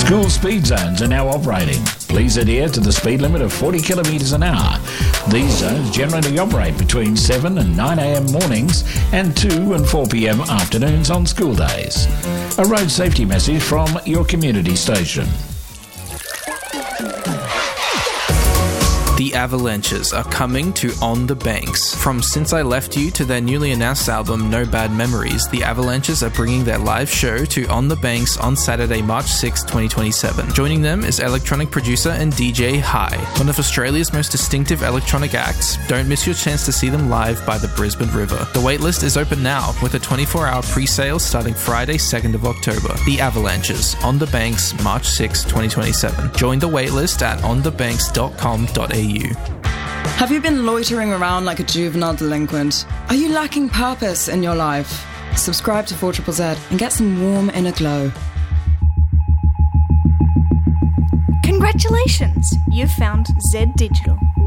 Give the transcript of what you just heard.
School speed zones are now operating. Please adhere to the speed limit of 40 kilometres an hour. These zones generally operate between 7 and 9 a.m. mornings and 2 and 4 p.m. afternoons on school days. A road safety message from your community station. The Avalanches are coming to On the Banks. From Since I Left You to their newly announced album No Bad Memories, the Avalanches are bringing their live show to On the Banks on Saturday, March 6, 2027. Joining them is electronic producer and DJ High, one of Australia's most distinctive electronic acts. Don't miss your chance to see them live by the Brisbane River. The waitlist is open now with a 24-hour pre-sale starting Friday, 2nd of October. The Avalanches, On the Banks, March 6, 2027. Join the waitlist at onthebanks.com.au. Have you been loitering around like a juvenile delinquent? Are you lacking purpose in your life? Subscribe to 4ZZZ and get some warm inner glow. Congratulations! You've found Z Digital.